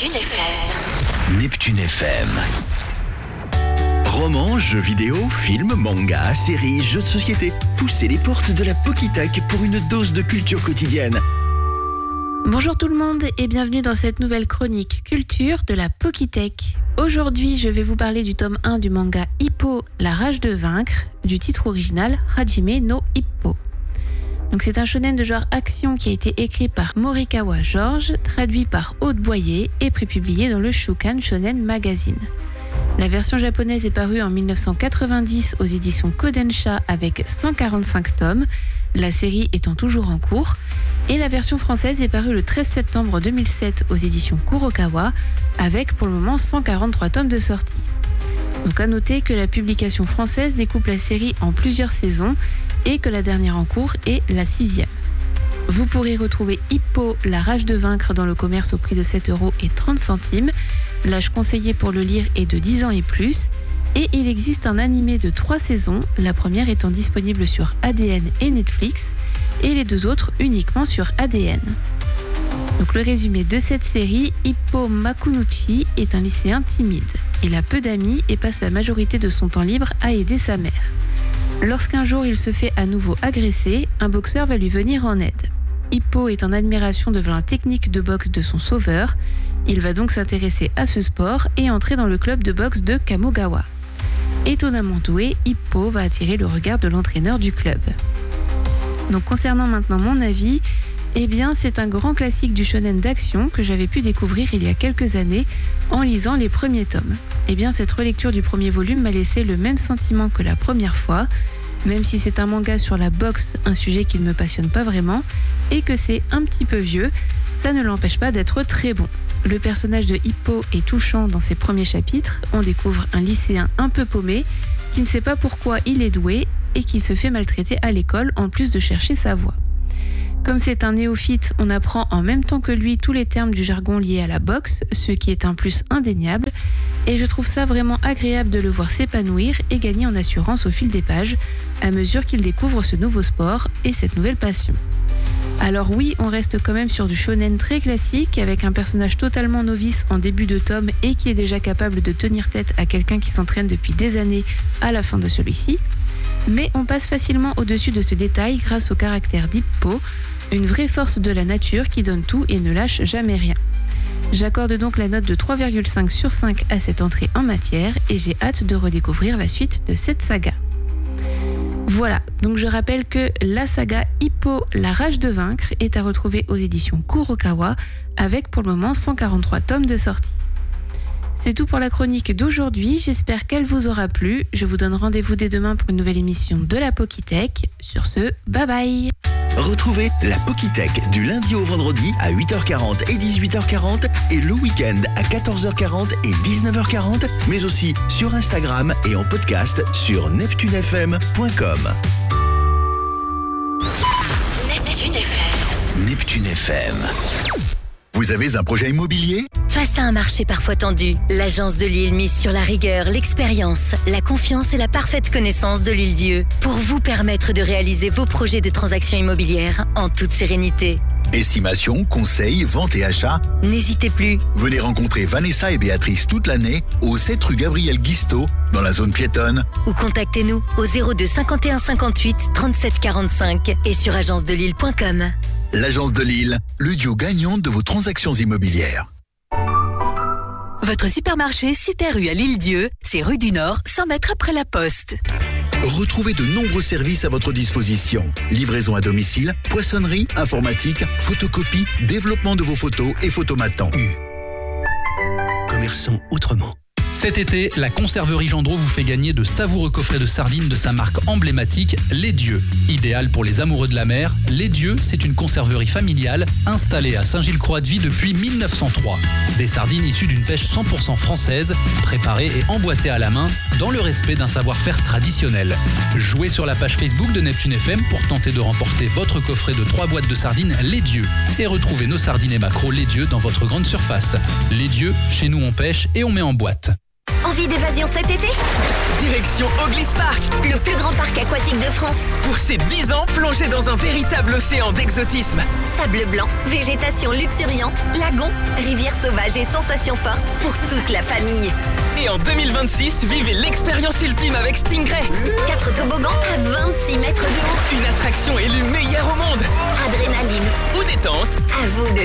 Neptune FM. Neptune FM. Romans, jeux vidéo, films, mangas, séries, jeux de société. Poussez les portes de la Pokitech pour une dose de culture quotidienne. Bonjour tout le monde et bienvenue dans cette nouvelle chronique culture de la Pokitech. Aujourd'hui, je vais vous parler du tome 1 du manga Hippo, la rage de vaincre, du titre original Hajime no Ippo. Donc c'est un shonen de genre action qui a été écrit par Morikawa George, traduit par Aude Boyer et prépublié dans le Shukan Shonen Magazine. La version japonaise est parue en 1990 aux éditions Kodansha avec 145 tomes, la série étant toujours en cours, et la version française est parue le 13 septembre 2007 aux éditions Kurokawa avec pour le moment 143 tomes de sortie. Donc à noter que la publication française découpe la série en plusieurs saisons et que la dernière en cours est la 6e. Vous pourrez retrouver Hippo, la rage de vaincre dans le commerce au prix de 7,30 €. L'âge conseillé pour le lire est de 10 ans et plus. Et il existe un animé de 3 saisons, la première étant disponible sur ADN et Netflix, et les deux autres uniquement sur ADN. Donc le résumé de cette série, Hippo Makunuchi est un lycéen timide. Il a peu d'amis et passe la majorité de son temps libre à aider sa mère. Lorsqu'un jour il se fait à nouveau agresser, un boxeur va lui venir en aide. Hippo est en admiration devant la technique de boxe de son sauveur. Il va donc s'intéresser à ce sport et entrer dans le club de boxe de Kamogawa. Étonnamment doué, Hippo va attirer le regard de l'entraîneur du club. Donc concernant maintenant mon avis, c'est un grand classique du shonen d'action que j'avais pu découvrir il y a quelques années en lisant les premiers tomes. Cette relecture du premier volume m'a laissé le même sentiment que la première fois, même si c'est un manga sur la boxe, un sujet qui ne me passionne pas vraiment, et que c'est un petit peu vieux, ça ne l'empêche pas d'être très bon. Le personnage de Hippo est touchant dans ses premiers chapitres. On découvre un lycéen un peu paumé qui ne sait pas pourquoi il est doué et qui se fait maltraiter à l'école en plus de chercher sa voie. Comme c'est un néophyte, on apprend en même temps que lui tous les termes du jargon liés à la boxe, ce qui est un plus indéniable, et je trouve ça vraiment agréable de le voir s'épanouir et gagner en assurance au fil des pages, à mesure qu'il découvre ce nouveau sport et cette nouvelle passion. Alors oui, on reste quand même sur du shonen très classique, avec un personnage totalement novice en début de tome et qui est déjà capable de tenir tête à quelqu'un qui s'entraîne depuis des années à la fin de celui-ci. Mais on passe facilement au-dessus de ce détail grâce au caractère d'Hippo, une vraie force de la nature qui donne tout et ne lâche jamais rien. J'accorde donc la note de 3,5 sur 5 à cette entrée en matière et j'ai hâte de redécouvrir la suite de cette saga. Voilà, donc je rappelle que la saga Hippo, la rage de vaincre est à retrouver aux éditions Kurokawa avec pour le moment 143 tomes de sortie. C'est tout pour la chronique d'aujourd'hui, j'espère qu'elle vous aura plu. Je vous donne rendez-vous dès demain pour une nouvelle émission de la Pokitech. Sur ce, bye bye. Retrouvez la Pokitech du lundi au vendredi à 8h40 et 18h40 et le week-end à 14h40 et 19h40, mais aussi sur Instagram et en podcast sur neptunefm.com. Neptune FM. Neptune FM. Vous avez un projet immobilier ? Face à un marché parfois tendu, l'Agence de Lille mise sur la rigueur, l'expérience, la confiance et la parfaite connaissance de l'Île-Dieu pour vous permettre de réaliser vos projets de transactions immobilières en toute sérénité. Estimation, conseil, vente et achat. N'hésitez plus. Venez rencontrer Vanessa et Béatrice toute l'année au 7 rue Gabriel Guisteau dans la zone piétonne. Ou contactez-nous au 02 51 58 37 45 et sur agencedelille.com. L'Agence de Lille, le duo gagnant de vos transactions immobilières. Votre supermarché Super U à l'Île-Dieu, c'est rue du Nord, 100 mètres après la Poste. Retrouvez de nombreux services à votre disposition. Livraison à domicile, poissonnerie, informatique, photocopie, développement de vos photos et photomatants. Commerçant autrement. Cet été, la conserverie Gendreau vous fait gagner de savoureux coffrets de sardines de sa marque emblématique, Les Dieux. Idéal pour les amoureux de la mer, Les Dieux, c'est une conserverie familiale installée à Saint-Gilles-Croix-de-Vie depuis 1903. Des sardines issues d'une pêche 100% française, préparées et emboîtées à la main, dans le respect d'un savoir-faire traditionnel. Jouez sur la page Facebook de Neptune FM pour tenter de remporter votre coffret de 3 boîtes de sardines Les Dieux. Et retrouvez nos sardines et maquereaux Les Dieux dans votre grande surface. Les Dieux, chez nous on pêche et on met en boîte. Envie d'évasion cet été? Direction Oglis Park. Le plus grand parc aquatique de France. Pour ses 10 ans, plongez dans un véritable océan d'exotisme. Sable blanc, végétation luxuriante, lagon, rivières sauvages et sensations fortes pour toute la famille. Et en 2026, vivez l'expérience ultime avec Stingray. 4 toboggans à 26 mètres de haut. Une attraction élue meilleure au monde. Adrénaline Ou détente. À vous de